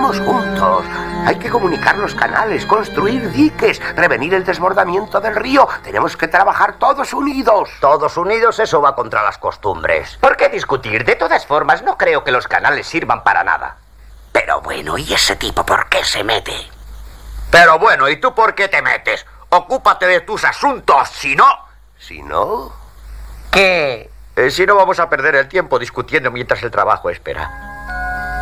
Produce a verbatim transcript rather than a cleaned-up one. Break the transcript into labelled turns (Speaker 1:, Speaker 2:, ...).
Speaker 1: Trabajemos juntos. Hay que comunicar los canales, construir diques, prevenir el desbordamiento del río. Tenemos que trabajar todos unidos.
Speaker 2: Todos unidos, eso va contra las costumbres.
Speaker 3: ¿Por qué discutir? De todas formas, no creo que los canales sirvan para nada.
Speaker 4: Pero bueno, ¿y ese tipo por qué se mete?
Speaker 2: Pero bueno, ¿y tú por qué te metes? Ocúpate de tus asuntos, si no...
Speaker 1: Si no...
Speaker 2: ¿Qué? Eh, si no, vamos a perder el tiempo discutiendo mientras el trabajo espera.